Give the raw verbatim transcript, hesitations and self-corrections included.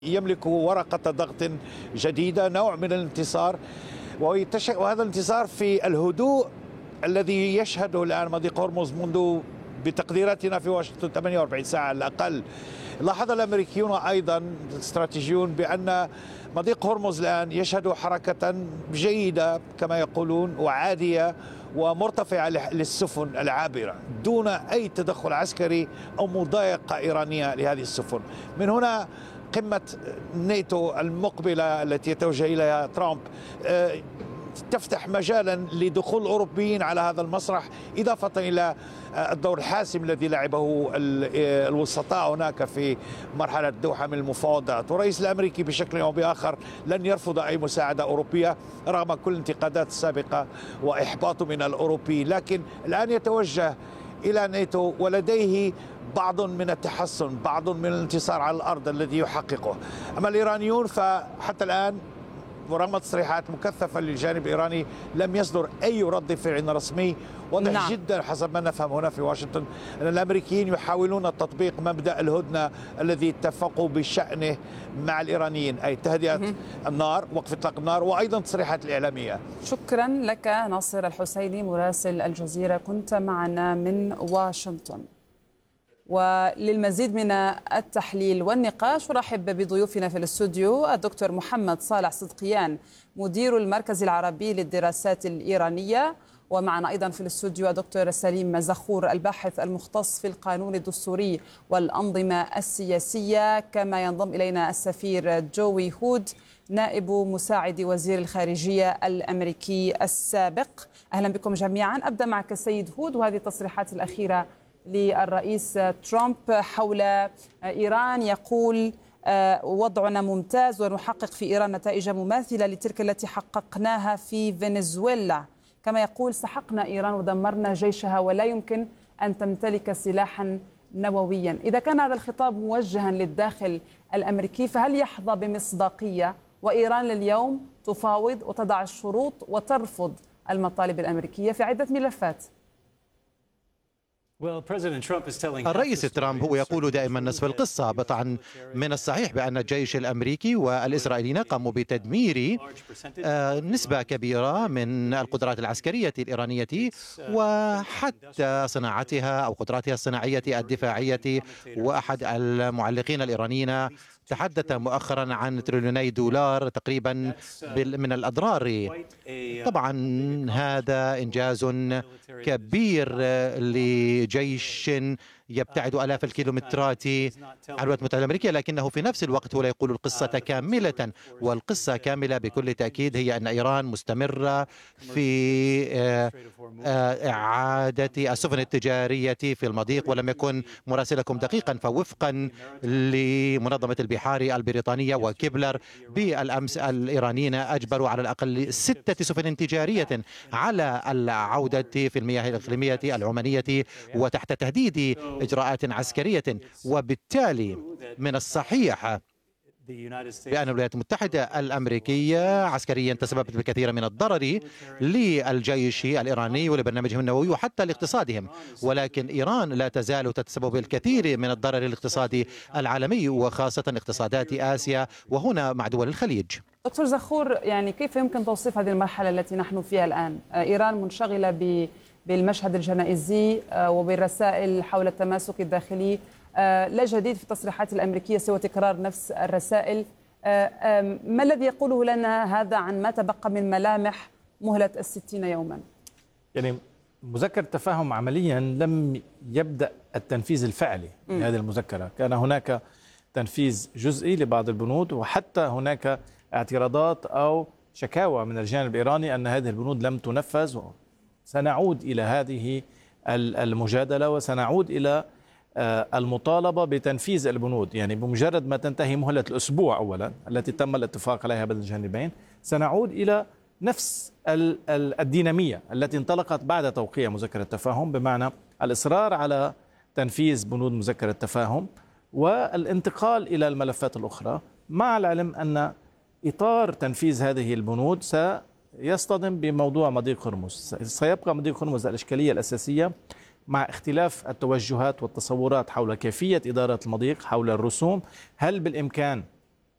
يملك ورقة ضغط جديدة، نوع من الانتصار، وهذا الانتصار في الهدوء الذي يشهده الآن مضيق هرمز منذ بتقديراتنا في واشنطن ثمانية وأربعين ساعة على الأقل. لاحظ الأمريكيون أيضا الاستراتيجيون بأن مضيق هرمز الآن يشهد حركة جيدة كما يقولون وعادية ومرتفعة للسفن العابرة دون أي تدخل عسكري أو مضايقة إيرانية لهذه السفن. من هنا قمة ناتو المقبلة التي يتوجه إليها ترامب تفتح مجالا لدخول الأوروبيين على هذا المسرح، إضافة إلى الدور الحاسم الذي لعبه الوسطاء هناك في مرحلة دوحة من المفاوضات. والرئيس الأمريكي بشكل أو بآخر لن يرفض أي مساعدة أوروبية رغم كل الانتقادات السابقة وإحباطه من الأوروبي، لكن الآن يتوجه إلى ناتو ولديه بعض من التحسن، بعض من الانتصار على الأرض الذي يحققه. أما الإيرانيون فحتى الآن ورغم تصريحات مكثفة للجانب الإيراني لم يصدر أي رد فعل رسمي. واضح نعم. جدا حسب ما نفهم هنا في واشنطن أن الأمريكيين يحاولون تطبيق مبدأ الهدنة الذي اتفقوا بشأنه مع الإيرانيين، أي تهدئة النار، وقف إطلاق النار، وأيضا تصريحات الإعلامية. شكرا لك ناصر الحسيني مراسل الجزيرة، كنت معنا من واشنطن. وللمزيد من التحليل والنقاش أرحب بضيوفنا في الاستوديو الدكتور محمد صالح صدقيان مدير المركز العربي للدراسات الإيرانية، ومعنا أيضا في الاستوديو الدكتور سليم زخور الباحث المختص في القانون الدستوري والأنظمة السياسية، كما ينضم إلينا السفير جوي هود نائب مساعد وزير الخارجية الأمريكي السابق. أهلا بكم جميعا. أبدأ معك السيد هود، وهذه التصريحات الأخيرة للرئيس ترامب حول إيران، يقول وضعنا ممتاز ونحقق في إيران نتائج مماثلة لتلك التي حققناها في فنزويلا. كما يقول سحقنا إيران ودمرنا جيشها ولا يمكن أن تمتلك سلاحا نوويا. إذا كان هذا الخطاب موجها للداخل الأمريكي فهل يحظى بمصداقية وإيران اليوم تفاوض وتضع الشروط وترفض المطالب الأمريكية في عدة ملفات؟ الرئيس ترامب هو يقول دائما نصف القصة. طبعا من الصحيح بأن الجيش الأمريكي والإسرائيليين قاموا بتدمير نسبة كبيرة من القدرات العسكرية الإيرانية وحتى صناعتها أو قدراتها الصناعية الدفاعية. وأحد المعلقين الإيرانيين تحدث مؤخرا عن تريليوني دولار تقريبا من الأضرار. طبعا هذا إنجاز كبير لجيش يبتعد آلاف الكيلومترات عن الولايات المتحدة الأمريكية، لكنه في نفس الوقت هو لا يقول القصة كاملة. والقصة كاملة بكل تأكيد هي أن إيران مستمرة في إعادة السفن التجارية في المضيق. ولم يكن مراسلكم دقيقا، فوفقا لمنظمة البحار البريطانية وكيبلر بالأمس الإيرانيين أجبروا على الأقل ستة سفن تجارية على العودة في المياه الإقليمية العمانية وتحت تهديد إجراءات عسكرية. وبالتالي من الصحيح بأن الولايات المتحدة الأمريكية عسكريا تسببت بكثير من الضرر للجيش الإيراني ولبرنامجهم النووي وحتى لاقتصادهم، ولكن إيران لا تزال تتسبب بالكثير من الضرر الاقتصادي العالمي وخاصة اقتصادات آسيا وهنا مع دول الخليج. دكتور زخور، يعني كيف يمكن توصيف هذه المرحلة التي نحن فيها الآن؟ إيران منشغلة ب بالمشهد الجنائزي وبالرسائل حول التماسك الداخلي، لا جديد في التصريحات الأمريكية سوى تكرار نفس الرسائل. ما الذي يقوله لنا هذا عن ما تبقى من ملامح مهلة الستين يوما؟ يعني مذكرة التفاهم عمليا لم يبدأ التنفيذ الفعلي لهذه المذكرة، كان هناك تنفيذ جزئي لبعض البنود، وحتى هناك اعتراضات أو شكاوى من الجانب الإيراني أن هذه البنود لم تنفذ. سنعود إلى هذه المجادلة وسنعود إلى المطالبة بتنفيذ البنود، يعني بمجرد ما تنتهي مهلة الأسبوع أولا التي تم الاتفاق عليها بين الجانبين سنعود إلى نفس الدينامية التي انطلقت بعد توقيع مذكرة التفاهم، بمعنى الإصرار على تنفيذ بنود مذكرة التفاهم والانتقال إلى الملفات الأخرى، مع العلم أن إطار تنفيذ هذه البنود سيصطدم بموضوع مضيق هرمز. سيبقى مضيق هرمز الإشكالية الأساسية مع اختلاف التوجهات والتصورات حول كيفية إدارة المضيق، حول الرسوم. هل بالإمكان